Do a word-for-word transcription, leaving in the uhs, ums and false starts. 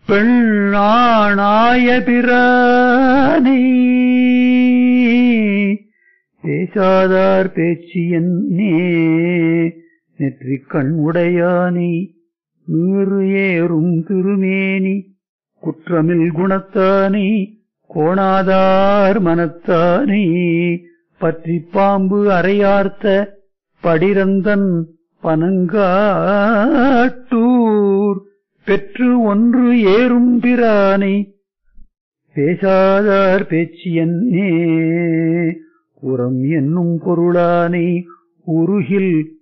பெண்ணாய பிரானை பேசாதார் பேச்சு என்னே நெற்றிக் கண் உடையானை ஈறு ஏறும் திருமேனி குற்றமில் குணத்தானை கோணாதார் மனத்தானை பற்றி பாம்பு அறையார்த்த படிரந்தன் பனங்காட்டூர் பெற்று ஒன்று ஏறும் பிரானை பேசாதார் பேச்சு என்னே உரம் என்னும் பொருளானை உருகில்